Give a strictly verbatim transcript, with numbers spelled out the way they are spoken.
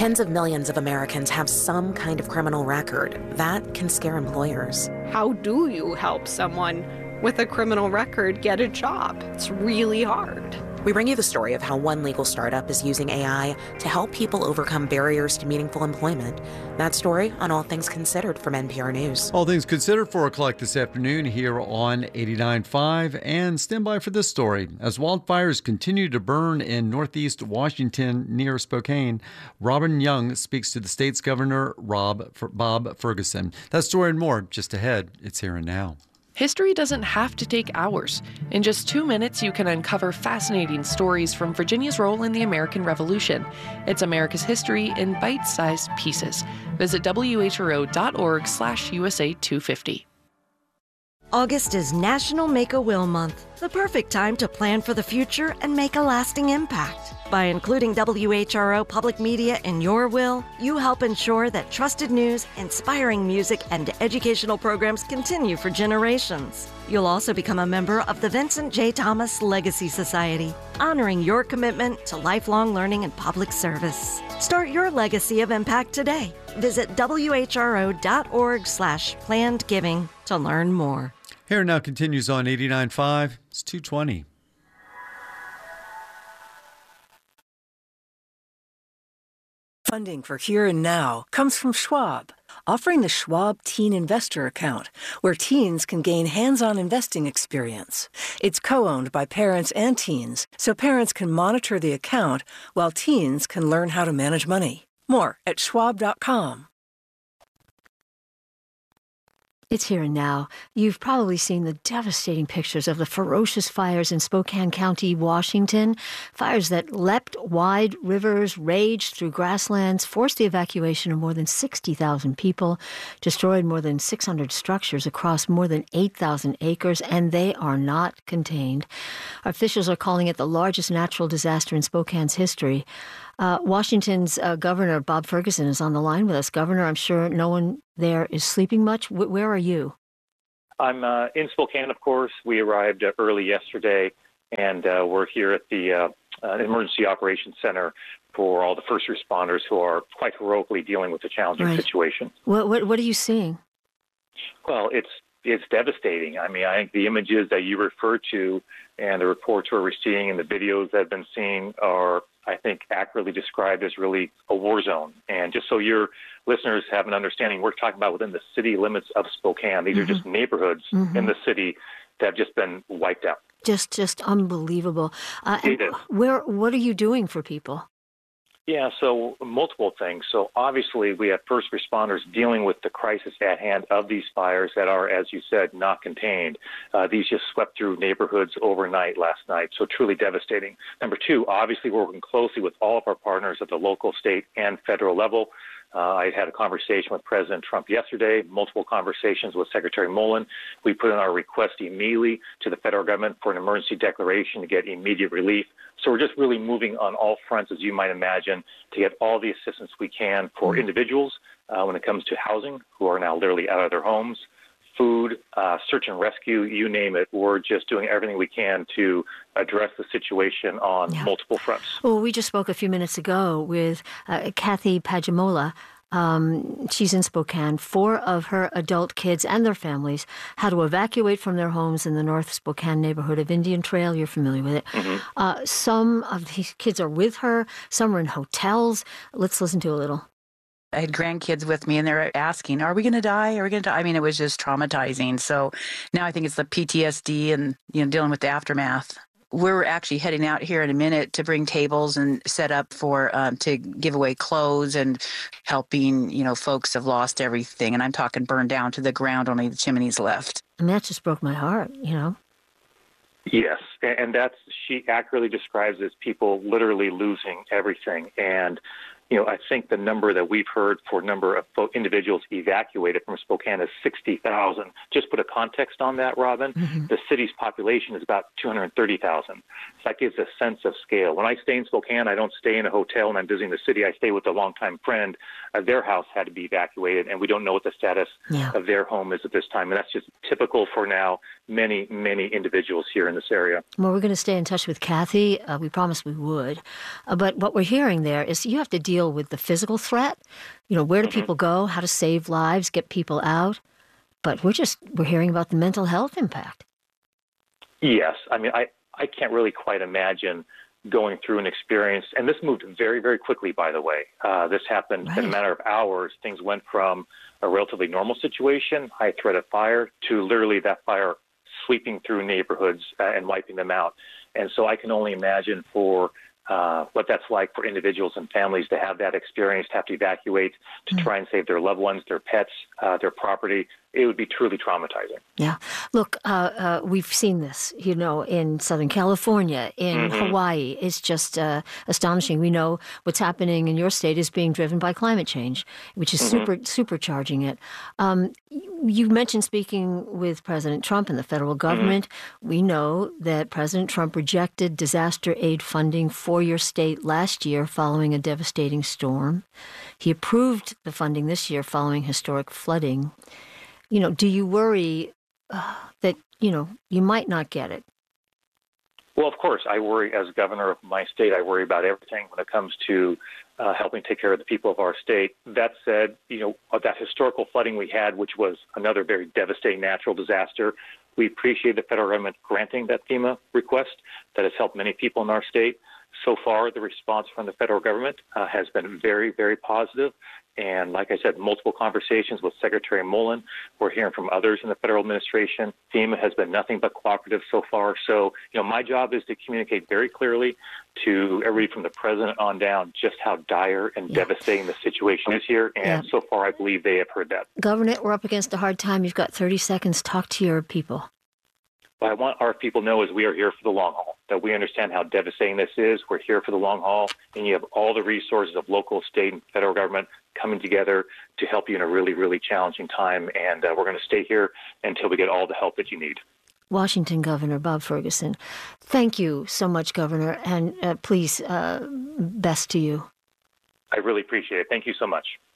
Tens of millions of Americans have some kind of criminal record. That can scare employers. How do you help someone with a criminal record get a job? It's really hard. We bring you the story of how one legal startup is using A I to help people overcome barriers to meaningful employment. That story on All Things Considered from N P R News. All Things Considered, four o'clock this afternoon here on eighty-nine point five. And stand by for this story. As wildfires continue to burn in northeast Washington near Spokane, Robin Young speaks to the state's governor, Rob, Bob Ferguson. That story and more just ahead. It's here and now. History doesn't have to take hours. In just two minutes, you can uncover fascinating stories from Virginia's role in the American Revolution. It's America's history in bite-sized pieces. Visit W H R O dot org slash U S A two fifty. August is National Make-A-Will Month, the perfect time to plan for the future and make a lasting impact. By including W H R O Public Media in your will, you help ensure that trusted news, inspiring music, and educational programs continue for generations. You'll also become a member of the Vincent J. Thomas Legacy Society, honoring your commitment to lifelong learning and public service. Start your legacy of impact today. Visit W H R O dot org slash planned giving to learn more. Here now continues on eighty-nine point five. It's two twenty. Funding for Here and Now comes from Schwab, offering the Schwab Teen Investor Account, where teens can gain hands-on investing experience. It's co-owned by parents and teens, so parents can monitor the account while teens can learn how to manage money. More at schwab dot com. It's Here and Now. You've probably seen the devastating pictures of the ferocious fires in Spokane County, Washington. Fires that leapt wide rivers, raged through grasslands, forced the evacuation of more than sixty thousand people, destroyed more than six hundred structures across more than eight thousand acres, and they are not contained. Officials are calling it the largest natural disaster in Spokane's history. Uh, Washington's uh, Governor Bob Ferguson is on the line with us. Governor, I'm sure no one there is sleeping much. W- where are you? I'm uh, in Spokane, of course. We arrived uh, early yesterday, and uh, we're here at the uh, uh, Emergency Operations Center for all the first responders who are quite heroically dealing with the challenging right. situation. What, what, what are you seeing? Well, it's it's devastating. I mean, I think the images that you refer to and the reports we're seeing and the videos that have been seen are, I think, accurately described as really a war zone. And just so your listeners have an understanding, we're talking about within the city limits of Spokane. These mm-hmm. are just neighborhoods mm-hmm. in the city that have just been wiped out. Just just unbelievable. Uh, and where, what are you doing for people? Yeah, so multiple things. So obviously we have first responders dealing with the crisis at hand of these fires that are, as you said, not contained. Uh, these just swept through neighborhoods overnight last night, so truly devastating. Number two, obviously we're working closely with all of our partners at the local, state, and federal level. Uh, I had a conversation with President Trump yesterday, multiple conversations with Secretary Mullen. We put in our request immediately to the federal government for an emergency declaration to get immediate relief. So we're just really moving on all fronts, as you might imagine, to get all the assistance we can for individuals uh, when it comes to housing, who are now literally out of their homes, food, uh, search and rescue, you name it. We're just doing everything we can to address the situation on yeah. multiple fronts. Well, we just spoke a few minutes ago with uh, Kathy Pajamola. Um, she's in Spokane. Four of her adult kids and their families had to evacuate from their homes in the North Spokane neighborhood of Indian Trail. You're familiar with it. Mm-hmm. Uh, some of these kids are with her. Some are in hotels. Let's listen to a little. I had grandkids with me, and they're asking, are we going to die? Are we going to die? I mean, it was just traumatizing. So now I think it's the P T S D and, you know, dealing with the aftermath. We're actually heading out here in a minute to bring tables and set up for um, to give away clothes and helping, you know, folks have lost everything. And I'm talking burned down to the ground, only the chimneys left. I mean, that just broke my heart, you know. Yes, and that's, she accurately describes it as people literally losing everything. And you know, I think the number that we've heard for number of individuals evacuated from Spokane is sixty thousand. Just put a context on that, Robin. Mm-hmm. The city's population is about two hundred thirty thousand. So that gives a sense of scale. When I stay in Spokane, I don't stay in a hotel and I'm visiting the city. I stay with a longtime friend. Uh, their house had to be evacuated, and we don't know what the status yeah. of their home is at this time. And that's just typical for now many, many individuals here in this area. Well, we're going to stay in touch with Kathy. Uh, we promised we would. Uh, but what we're hearing there is you have to deal deal with the physical threat. You know, where do mm-hmm. people go, how to save lives, get people out. But we're just, we're hearing about the mental health impact. Yes. I mean, I, I can't really quite imagine going through an experience, and this moved very, very quickly, by the way. Uh, this happened right. in a matter of hours. Things went from a relatively normal situation, high threat of fire, to literally that fire sweeping through neighborhoods uh, and wiping them out. And so I can only imagine for uh, what that's like for individuals and families to have that experience, to have to evacuate, to mm. try and save their loved ones, their pets, uh, their property. It would be truly traumatizing. Yeah. Look, uh, uh, we've seen this, you know, in Southern California, in mm-hmm. Hawaii. It's just uh, astonishing. We know what's happening in your state is being driven by climate change, which is mm-hmm. super supercharging it. Um, you mentioned speaking with President Trump and the federal government. Mm-hmm. We know that President Trump rejected disaster aid funding for your state last year following a devastating storm. He approved the funding this year following historic flooding. You know, do you worry uh, that, you know, you might not get it? Well, of course, I worry as governor of my state. I worry about everything when it comes to uh, helping take care of the people of our state. That said, you know, that historical flooding we had, which was another very devastating natural disaster, we appreciate the federal government granting that FEMA request. That has helped many people in our state. So far, the response from the federal government uh, has been very, very positive. And like I said, multiple conversations with Secretary Mullen. We're hearing from others in the federal administration. FEMA has been nothing but cooperative so far. So, you know, my job is to communicate very clearly to everybody from the president on down just how dire and yeah. devastating the situation is here. And yeah. so far, I believe they have heard that. Governor, we're up against a hard time. You've got thirty seconds. Talk to your people. What I want our people to know is we are here for the long haul, that we understand how devastating this is. We're here for the long haul, and you have all the resources of local, state, and federal government coming together to help you in a really, really challenging time. And uh, we're going to stay here until we get all the help that you need. Washington Governor Bob Ferguson, thank you so much, Governor, and uh, please, uh, best to you. I really appreciate it. Thank you so much.